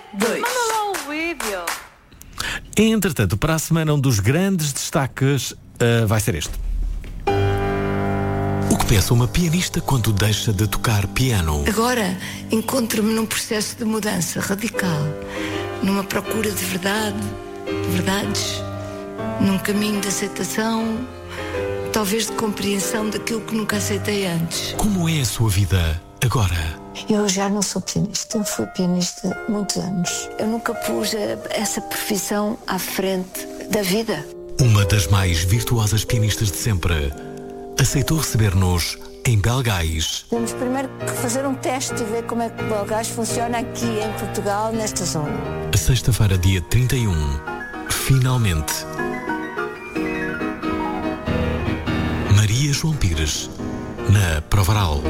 2. Manda lá o vídeo. Entretanto, para a semana, um dos grandes destaques vai ser este. O que pensa uma pianista quando deixa de tocar piano? Agora encontro-me num processo de mudança radical, numa procura de verdade, de verdades, num caminho de aceitação, talvez de compreensão daquilo que nunca aceitei antes. Como é a sua vida agora? Eu já não sou pianista, eu fui pianista há muitos anos. Eu nunca pus essa profissão à frente da vida. Uma das mais virtuosas pianistas de sempre aceitou receber-nos em Belgais. Temos primeiro que fazer um teste e ver como é que o Belgais funciona aqui em Portugal, nesta zona. Sexta-feira, dia 31. Finalmente. Maria João Pires, na Provaral.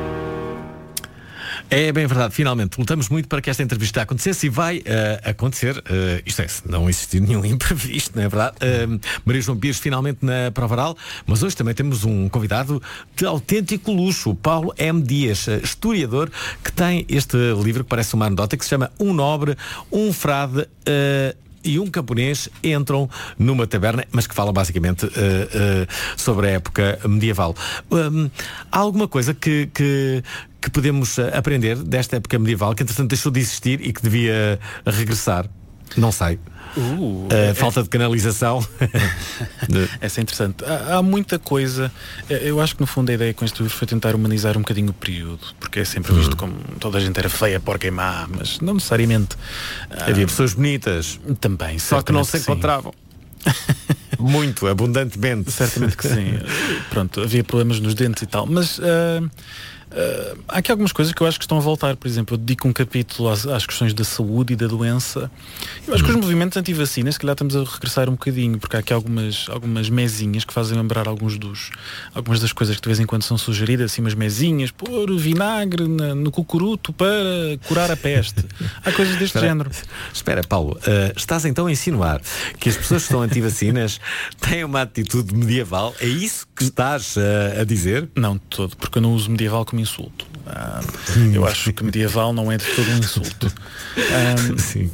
É bem verdade, finalmente lutamos muito para que esta entrevista acontecesse e vai acontecer, isto é, se não existir nenhum imprevisto, não é verdade? Maria João Pires finalmente na Provaral, mas hoje também temos um convidado de autêntico luxo, Paulo M. Dias, historiador, que tem este livro que parece uma anedota, que se chama Um Nobre, um Frade e um camponês entram numa taberna, mas que fala basicamente sobre a época medieval. Há alguma coisa que podemos aprender desta época medieval que entretanto deixou de existir e que devia regressar? Não sei. Falta de canalização. Essa é interessante. Há muita coisa. Eu acho que no fundo a ideia com este livro foi tentar humanizar um bocadinho o período, porque é sempre visto como toda a gente era feia, porca e má, mas não necessariamente. Havia pessoas bonitas também, só que não se encontravam. Muito, abundantemente. Certamente que sim. Pronto, havia problemas nos dentes e tal, mas há aqui algumas coisas que eu acho que estão a voltar. Por exemplo, eu dedico um capítulo às questões da saúde e da doença. Eu acho que os movimentos anti-vacinas, se calhar estamos a regressar um bocadinho, porque há aqui algumas mesinhas que fazem lembrar algumas das coisas que de vez em quando são sugeridas, assim umas mesinhas, pôr vinagre no cucuruto para curar a peste. Há coisas deste género. Espera, Paulo, estás então a insinuar que as pessoas que são anti-vacinas têm uma atitude medieval? É isso que estás a dizer? Não, de todo, porque eu não uso medieval como insulto. Eu acho que medieval não é de todo um insulto. Sim.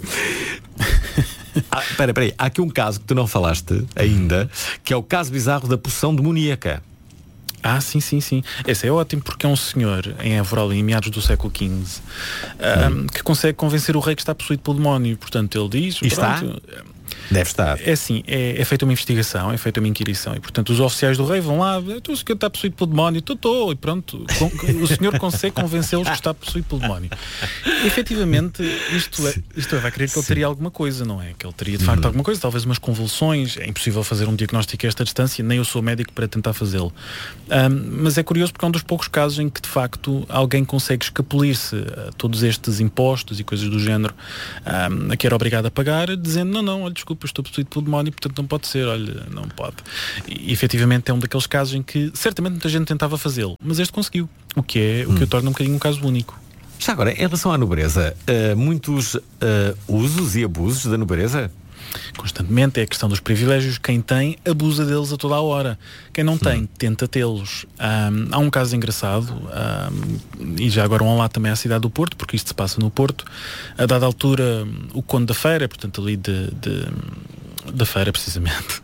Espera aí, há aqui um caso que tu não falaste ainda, que é o caso bizarro da poção demoníaca. Sim. Esse é ótimo porque é um senhor em Évora, em meados do século XV, que consegue convencer o rei que está possuído pelo demónio. Portanto, ele diz... E está? Deve estar. É assim, é feita uma investigação, é feita uma inquirição e, portanto, os oficiais do rei vão lá, o senhor está possuído pelo demónio, estou, e pronto, o senhor consegue convencê-los que está possuído pelo demónio. E, efetivamente, isto vai querer que ele teria alguma coisa, não é? Que ele teria, de facto, alguma coisa, talvez umas convulsões. É impossível fazer um diagnóstico a esta distância, nem eu sou médico para tentar fazê-lo. Mas é curioso porque é um dos poucos casos em que, de facto, alguém consegue escapulir-se a todos estes impostos e coisas do género a que era obrigado a pagar, dizendo, não, olha, desculpa, estou possuído pelo demónio, portanto não pode ser, olha, não pode. E efetivamente é um daqueles casos em que certamente muita gente tentava fazê-lo, mas este conseguiu, o que o torna um bocadinho um caso único. Já agora, em relação à nobreza, muitos usos e abusos da nobreza? Constantemente, é a questão dos privilégios. Quem tem, abusa deles a toda a hora. Quem não tem, tenta tê-los. Há um caso engraçado, e já agora vão lá também à cidade do Porto, porque isto se passa no Porto. A dada altura, o Conde da Feira, portanto ali da Feira precisamente,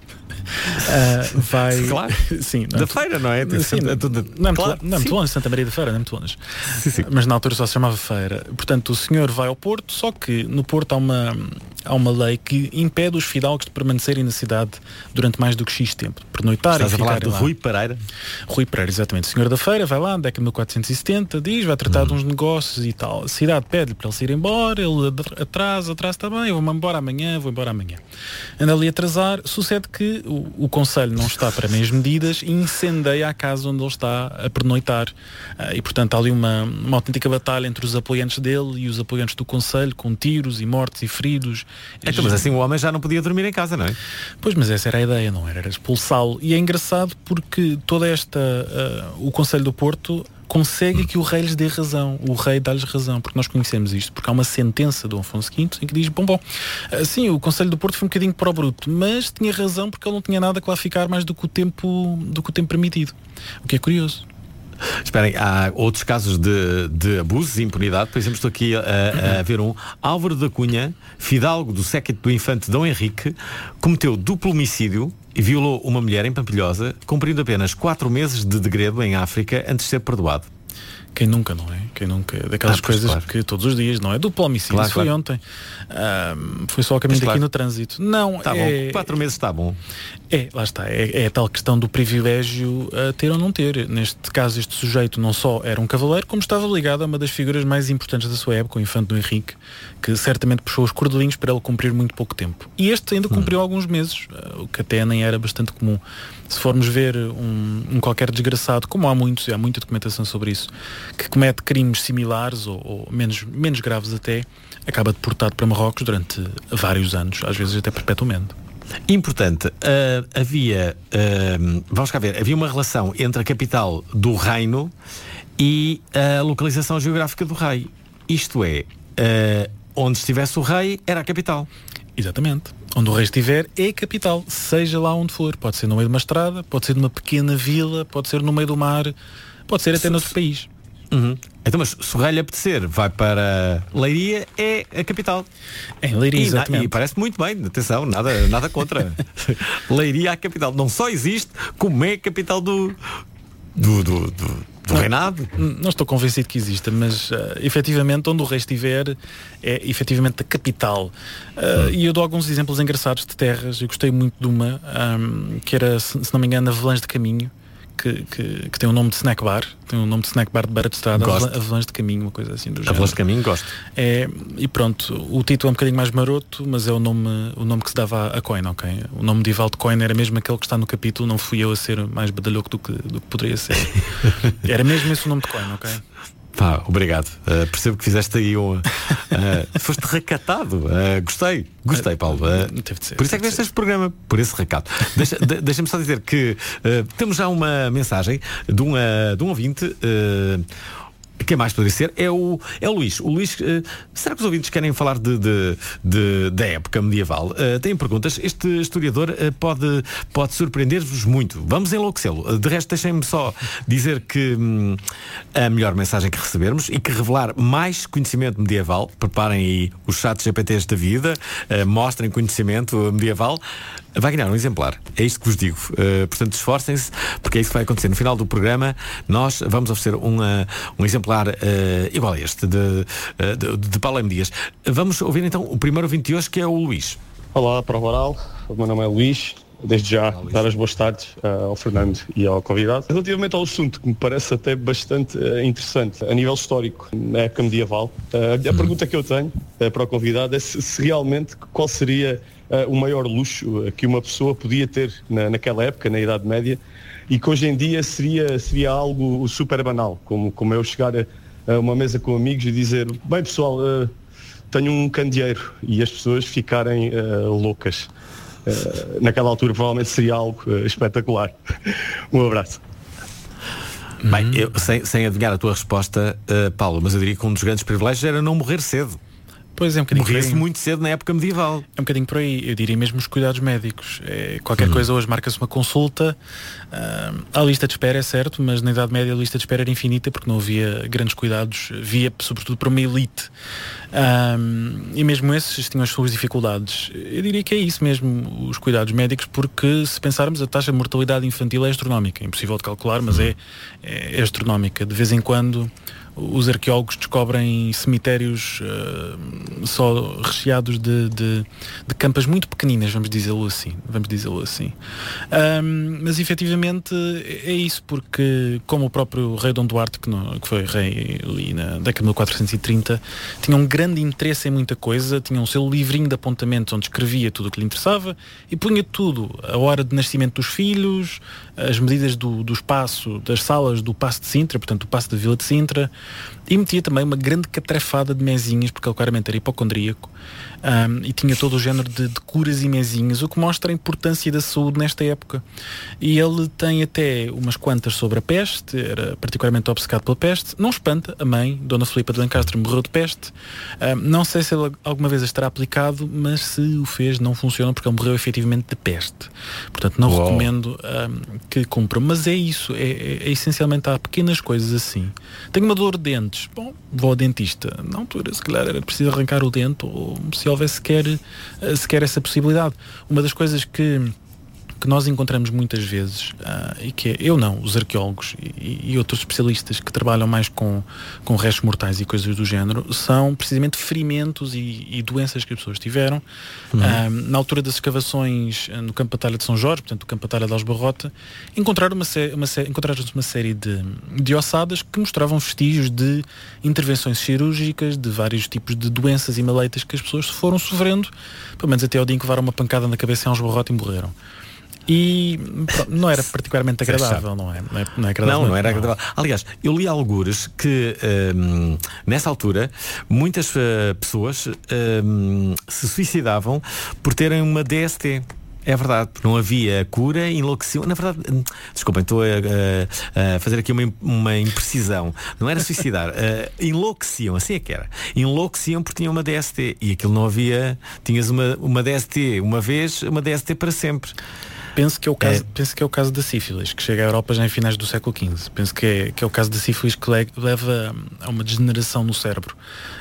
vai... Claro. Sim, da Feira, não é? Sim, não é muito longe, Santa Maria da Feira, não é muito longe. Sim. Mas na altura só se chamava Feira. Portanto, o senhor vai ao Porto, só que no Porto há uma lei que impede os fidalgos de permanecerem na cidade durante mais do que X tempo. Pernoitarem. Estás a falar de Rui Pereira? Rui Pereira, exatamente. O senhor da Feira vai lá, década de 1470, vai tratar de uns negócios e tal. A cidade pede-lhe para ele se ir embora, ele atrasa, está bem, eu vou-me embora amanhã. Anda ali a atrasar, sucede que o Conselho não está para meias medidas e incendeia a casa onde ele está a pernoitar. E, portanto, há ali uma autêntica batalha entre os apoiantes dele e os apoiantes do Conselho, com tiros e mortes e feridos. Então, mas assim o homem já não podia dormir em casa, não é? Pois, mas essa era a ideia, não era? Era expulsá-lo. E é engraçado porque toda o Conselho do Porto consegue que o rei lhes dê razão. O rei dá-lhes razão, porque nós conhecemos isto, porque há uma sentença do Afonso V em que diz, sim, o Conselho do Porto foi um bocadinho para o bruto, mas tinha razão porque ele não tinha nada que lá ficar mais do que o tempo permitido. O que é curioso. Esperem, há outros casos de abusos e impunidade. Por exemplo, estou aqui a ver Álvaro da Cunha, fidalgo do séquito do infante Dom Henrique, cometeu duplo homicídio e violou uma mulher em Pampilhosa, cumprindo apenas 4 meses de degredo em África antes de ser perdoado. Quem nunca, não é? Quem nunca? Daquelas coisas claro. que todos os dias, não é? Duplo homicídio, Claro, isso foi ontem. Foi só a caminho daqui no trânsito. Não, Está bom, 4 meses está bom. Lá está, é a tal questão do privilégio ter ou não ter. Neste caso, este sujeito não só era um cavaleiro, como estava ligado a uma das figuras mais importantes da sua época, o infante Dom Henrique, que certamente puxou os cordelinhos para ele cumprir muito pouco tempo. E este ainda cumpriu alguns meses, o que até nem era bastante comum. Se formos ver um qualquer desgraçado, como há muitos, e há muita documentação sobre isso, que comete crimes similares ou menos graves até, acaba deportado para Marrocos durante vários anos, às vezes até perpetuamente. Importante, havia uma relação entre a capital do reino e a localização geográfica do rei. Isto é, onde estivesse o rei era a capital. Exatamente. Onde o rei estiver é a capital, seja lá onde for. Pode ser no meio de uma estrada, pode ser numa pequena vila, pode ser no meio do mar, pode ser até noutro país. Então, mas se o rei lhe apetecer, vai para Leiria, é a capital. Em Leiria, exatamente. E parece muito bem, atenção, nada contra. Leiria é a capital. Não só existe, como é a capital do reinado. Não estou convencido que exista, mas efetivamente onde o rei estiver é efetivamente a capital. E eu dou alguns exemplos engraçados de terras. Eu gostei muito de uma que era, se não me engano, Avelãs de Caminho, que tem um nome de snack bar. Tem um nome de snack bar de beira de estrada. Avelãs de Caminho, uma coisa assim do género. Avelãs de Caminho, gosto. E pronto, o título é um bocadinho mais maroto, mas é o nome que se dava a Coin, ok? O nome medieval de Coin era mesmo aquele que está no capítulo, não fui eu a ser mais badalhoco do que poderia ser. Era mesmo esse o nome de Coin, ok? Pá, obrigado. Percebo que fizeste aí foste recatado. Gostei, Paulo. Por isso é que deste este programa, por esse recado. Deixa-me só dizer que temos já uma mensagem de um ouvinte. Quem mais poderia ser? É o Luís. O Luís, será que os ouvintes querem falar da época medieval? Têm perguntas. Este historiador pode surpreender-vos muito. Vamos enlouquecê-lo. De resto, deixem-me só dizer que a melhor mensagem que recebermos e que revelar mais conhecimento medieval, preparem aí os chats GPTs da vida, mostrem conhecimento medieval, vai ganhar um exemplar. É isto que vos digo. Portanto, esforcem-se, porque é isso que vai acontecer. No final do programa, nós vamos oferecer um exemplar igual a este, de Paulo M. Dias. Vamos ouvir então o primeiro ouvinte de hoje, que é o Luís. Olá, Provaral. O meu nome é Luís. Desde já, dar as boas tardes ao Fernando e ao convidado. Relativamente ao assunto, que me parece até bastante interessante, a nível histórico, na época medieval, a pergunta que eu tenho para o convidado é se realmente qual seria o maior luxo que uma pessoa podia ter naquela época, na Idade Média, e que hoje em dia seria algo super banal, como eu chegar a uma mesa com amigos e dizer: bem pessoal, tenho um candeeiro, e as pessoas ficarem loucas. Naquela altura provavelmente seria algo espetacular. Um abraço. Bem, eu, sem adivinhar a tua resposta, Paulo, mas eu diria que um dos grandes privilégios era não morrer cedo. Pois é, um bocadinho. Morria-se muito cedo na época medieval. É um bocadinho por aí. Eu diria mesmo os cuidados médicos. Qualquer coisa hoje marca-se uma consulta. A lista de espera é certo, mas na Idade Média a lista de espera era infinita porque não havia grandes cuidados. Via sobretudo para uma elite. E mesmo esses tinham as suas dificuldades. Eu diria que é isso mesmo, os cuidados médicos, porque se pensarmos, a taxa de mortalidade infantil é astronómica. É impossível de calcular, mas é astronómica. De vez em quando os arqueólogos descobrem cemitérios só recheados de campas muito pequeninas, vamos dizê-lo assim. Mas efetivamente é isso, porque como o próprio rei Dom Duarte, que foi rei ali na década de 1430, tinha um grande interesse em muita coisa, tinha um seu livrinho de apontamentos onde escrevia tudo o que lhe interessava e punha tudo, a hora de nascimento dos filhos, as medidas do espaço, das salas do Paço de Sintra, portanto do Paço da Vila de Sintra, E metia também uma grande catrafada de mesinhas, porque ele claramente era hipocondríaco, e tinha todo o género de curas e mesinhas, o que mostra a importância da saúde nesta época. E ele tem até umas quantas sobre a peste, era particularmente obcecado pela peste. Não espanta, a mãe, Dona Filipa de Lencastre, morreu de peste. Não sei se ele alguma vez as terá aplicado, mas se o fez, não funciona, porque ele morreu efetivamente de peste. Portanto, não recomendo que cumpra. Mas é isso, é essencialmente há pequenas coisas assim. Tenho uma dor de dentes. Bom, vou ao dentista. Na altura, se calhar era preciso arrancar o dente, ou se houvesse sequer essa possibilidade. Uma das coisas que nós encontramos muitas vezes, e que eu não, os arqueólogos e outros especialistas que trabalham mais com restos mortais e coisas do género, são precisamente ferimentos e doenças que as pessoas tiveram. Na altura das escavações no Campo de Batalha de São Jorge, portanto o Campo de Batalha de Aljubarrota, encontraram-se uma série de ossadas que mostravam vestígios de intervenções cirúrgicas, de vários tipos de doenças e maleitas que as pessoas foram sofrendo, pelo menos até ao dia em que levaram uma pancada na cabeça em Aljubarrota e morreram. E não era particularmente agradável, não é? Não é agradável. Não era agradável. Aliás, eu li algures que nessa altura muitas pessoas se suicidavam por terem uma DST. É verdade, porque não havia cura, enlouqueciam. Na verdade, desculpem, estou a fazer aqui uma imprecisão. Não era suicidar, enlouqueciam, assim é que era. Enlouqueciam porque tinham uma DST e aquilo não havia. Tinhas uma DST uma vez, uma DST para sempre. Penso que é o caso da sífilis, que chega à Europa já em finais do século XV. Penso que é o caso da sífilis que leva a uma degeneração no cérebro.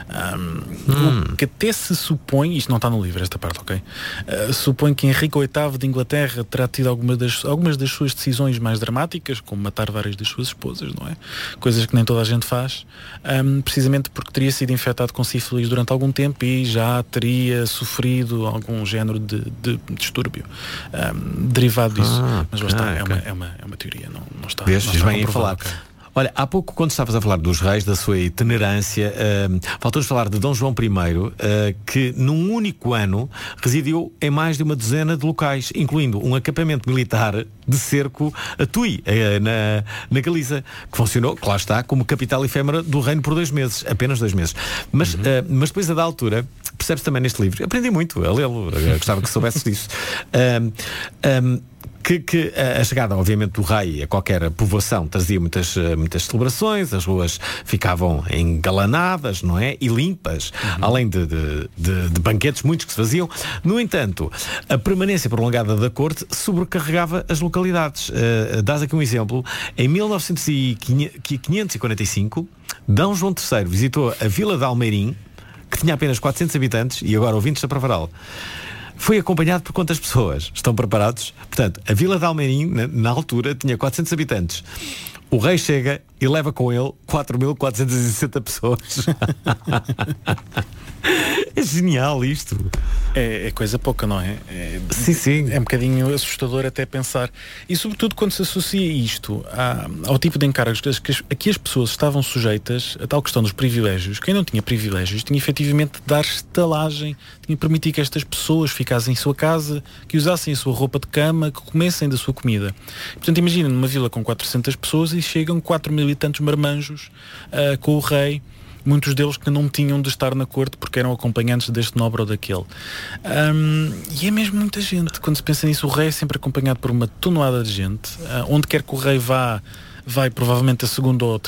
O que até se supõe, isto não está no livro, esta parte, ok? Supõe que Henrique VIII de Inglaterra terá tido algumas das suas decisões mais dramáticas, como matar várias das suas esposas, não é? Coisas que nem toda a gente faz, precisamente porque teria sido infectado com sífilis durante algum tempo e já teria sofrido algum género de distúrbio derivado disso. Mas lá está, é uma teoria, não está. Diz bem a falar. Olha, há pouco, quando estavas a falar dos reis, da sua itinerância, faltou-nos falar de Dom João I, que num único ano residiu em mais de uma dezena de locais, incluindo um acampamento militar de cerco a Tui, na Galiza, que funcionou, que lá está, como capital efêmera do reino por 2 meses, apenas 2 meses. Mas depois, a da altura, percebes também neste livro, aprendi muito a lê-lo, gostava que soubesse disso. Que a chegada, obviamente, do rei a qualquer povoação trazia muitas celebrações, as ruas ficavam engalanadas, não é? E limpas, além de banquetes muitos que se faziam. No entanto, a permanência prolongada da corte sobrecarregava as localidades. Dás aqui um exemplo. Em 1545, D. João III visitou a Vila de Almeirim, que tinha apenas 400 habitantes, e agora ouvintes da Provaral. Foi acompanhado por quantas pessoas? Estão preparados? Portanto, a Vila de Almeirim, na altura, tinha 400 habitantes. O rei chega e leva com ele 4.460 pessoas. É genial isto. É coisa pouca, não é? Sim. É um bocadinho assustador até pensar. E sobretudo quando se associa isto ao tipo de encargos a que as pessoas estavam sujeitas, a tal questão dos privilégios. Quem não tinha privilégios tinha efetivamente de dar estalagem, tinha de permitir que estas pessoas ficassem em sua casa, que usassem a sua roupa de cama, que comessem da sua comida. Portanto, imagina numa vila com 400 pessoas e chegam 4.000 e tantos marmanjos com o rei, muitos deles que não tinham de estar na corte porque eram acompanhantes deste nobre ou daquele. E é mesmo muita gente. Quando se pensa nisso, o rei é sempre acompanhado por uma tonelada de gente. Onde quer que o rei vá, vai provavelmente a segunda ou